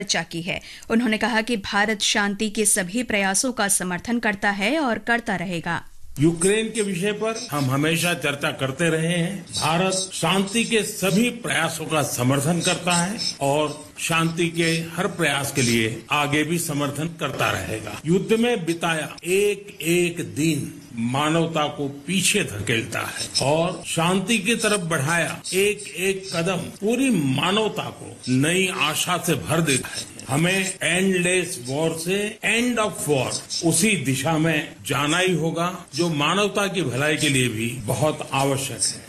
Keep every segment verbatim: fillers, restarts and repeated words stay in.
चर्चा की है। उन्होंने कहा कि भारत शांति के सभी प्रयासों का समर्थन करता है और करता रहेगा। यूक्रेन के विषय पर हम हमेशा चर्चा करते रहे हैं। भारत शांति के सभी प्रयासों का समर्थन करता है और शांति के हर प्रयास के लिए आगे भी समर्थन करता रहेगा। युद्ध में बिताया एक एक दिन मानवता को पीछे धकेलता है और शांति की तरफ बढ़ाया एक एक कदम पूरी मानवता को नई आशा से भर देता है। हमें एंडलेस वॉर से एंड ऑफ वॉर उसी दिशा में जाना ही होगा जो मानवता की भलाई के लिए भी बहुत आवश्यक है।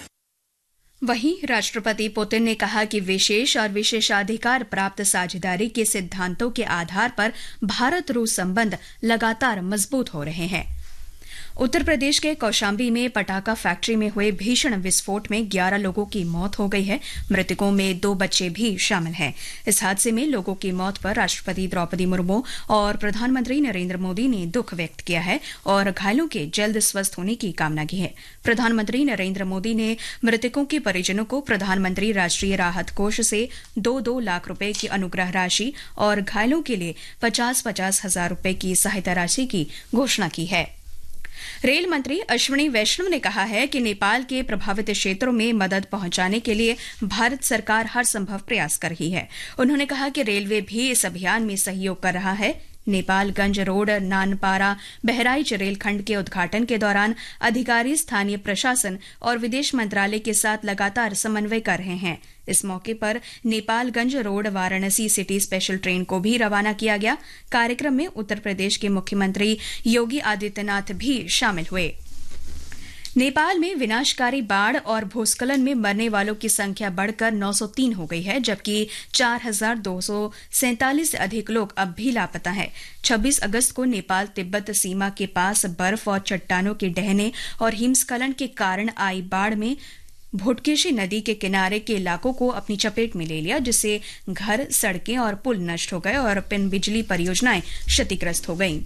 वहीं राष्ट्रपति पुतिन ने कहा कि विशेष और विशेषाधिकार प्राप्त साझेदारी के सिद्धांतों के आधार पर भारत रूस संबंध लगातार मजबूत हो रहे हैं। उत्तर प्रदेश के कौशाम्बी में पटाखा फैक्ट्री में हुए भीषण विस्फोट में ग्यारह लोगों की मौत हो गई है। मृतकों में दो बच्चे भी शामिल हैं। इस हादसे में लोगों की मौत पर राष्ट्रपति द्रौपदी मुर्मू और प्रधानमंत्री नरेंद्र मोदी ने दुख व्यक्त किया है और घायलों के जल्द स्वस्थ होने की कामना की है। प्रधानमंत्री नरेंद्र मोदी ने मृतकों के परिजनों को प्रधानमंत्री राष्ट्रीय राहत कोष से दो दो लाख रुपए की अनुग्रह राशि और घायलों के लिए पचास पचास हजार रुपए की सहायता राशि की घोषणा की है। रेल मंत्री अश्विनी वैष्णव ने कहा है कि नेपाल के प्रभावित क्षेत्रों में मदद पहुंचाने के लिए भारत सरकार हर संभव प्रयास कर रही है। उन्होंने कहा कि रेलवे भी इस अभियान में सहयोग कर रहा है। नेपालगंज रोड नानपारा बहराइच रेलखंड के उद्घाटन के दौरान अधिकारी स्थानीय प्रशासन और विदेश मंत्रालय के साथ लगातार समन्वय कर रहे हैं। इस मौके पर Nepalganj road Varanasi city special train को भी रवाना किया गया। कार्यक्रम में उत्तर प्रदेश के मुख्यमंत्री योगी आदित्यनाथ भी शामिल हुए। नेपाल में विनाशकारी बाढ़ और भूस्खलन में मरने वालों की संख्या बढ़कर नौ सौ तीन हो गई है, जबकि चार हजार दो सौ सैंतालीस से अधिक लोग अब भी लापता हैं। छब्बीस अगस्त को नेपाल तिब्बत सीमा के पास बर्फ और चट्टानों के ढहने और हिमस्खलन के कारण आई बाढ़ में भुटकेशी नदी के किनारे के इलाकों को अपनी चपेट में ले लिया, जिससे घर, सड़कें और पुल नष्ट हो गए और पिन बिजली परियोजनाएं क्षतिग्रस्त हो गईं।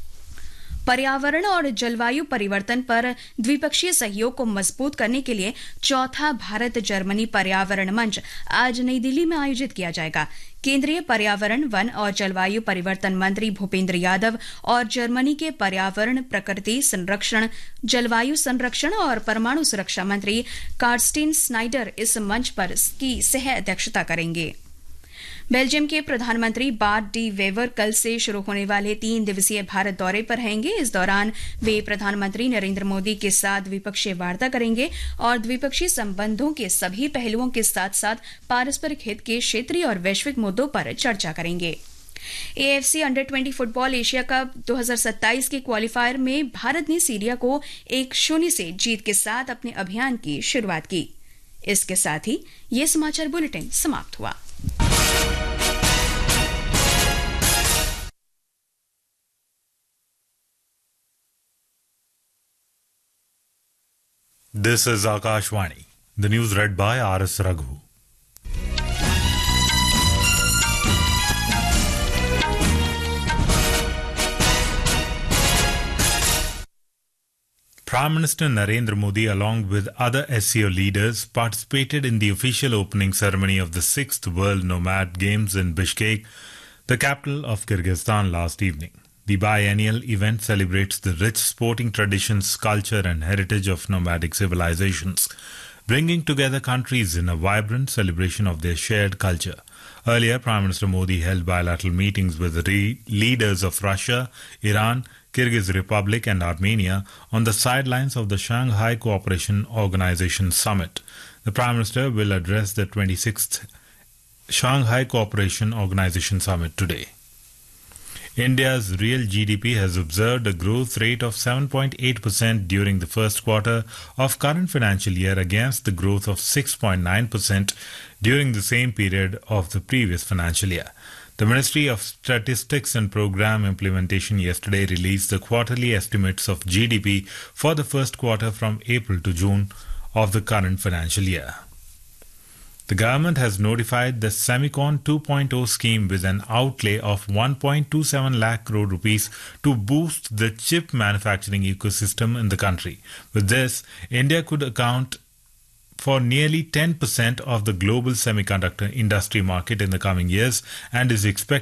पर्यावरण और जलवायु परिवर्तन पर द्विपक्षीय सहयोग को मजबूत करने के लिए चौथा भारत जर्मनी पर्यावरण मंच आज नई दिल्ली में आयोजित किया जाएगा। केंद्रीय पर्यावरण, वन और जलवायु परिवर्तन मंत्री भूपेंद्र यादव और जर्मनी के पर्यावरण, प्रकृति संरक्षण, जलवायु संरक्षण और परमाणु सुरक्षा मंत्री कार्स्टिन स्नाइडर इस मंच पर इसकी सह अध्यक्षता करेंगे। बेल्जियम के प्रधानमंत्री बार्ट डी वेवर कल से शुरू होने वाले तीन दिवसीय भारत दौरे पर रहेंगे। इस दौरान वे प्रधानमंत्री नरेंद्र मोदी के साथ द्विपक्षीय वार्ता करेंगे और द्विपक्षीय संबंधों के सभी पहलुओं के साथ साथ पारस्परिक हित के क्षेत्रीय और वैश्विक मुद्दों पर चर्चा करेंगे। एएफसी अंडर बीस फुटबॉल एशिया कप दो हज़ार सत्ताईस के क्वालीफायर में भारत ने सीरिया को एक शून्य से जीत के साथ अपने अभियान की शुरुआत की। इसके साथ ही ये समाचार बुलेटिन समाप्त हुआ। This is Akashvani. The news read by R S Raghu. Prime Minister Narendra Modi, along with other S C O leaders, participated in the official opening ceremony of the sixth World Nomad Games in Bishkek, the capital of Kyrgyzstan, last evening. The biennial event celebrates the rich sporting traditions, culture and heritage of nomadic civilizations, bringing together countries in a vibrant celebration of their shared culture. Earlier, Prime Minister Modi held bilateral meetings with re- leaders of Russia, Iran, Kyrgyz Republic and Armenia on the sidelines of the Shanghai Cooperation Organization Summit. The Prime Minister will address the twenty-sixth Shanghai Cooperation Organization Summit today. India's real G D P has observed a growth rate of seven point eight percent during the first quarter of current financial year against the growth of six point nine percent during the same period of the previous financial year. The Ministry of Statistics and Program Implementation yesterday released the quarterly estimates of G D P for the first quarter from April to June of the current financial year. The government has notified the Semicon two point oh scheme with an outlay of one point two seven lakh crore rupees to boost the chip manufacturing ecosystem in the country. With this, India could account for nearly ten percent of the global semiconductor industry market in the coming years and is expected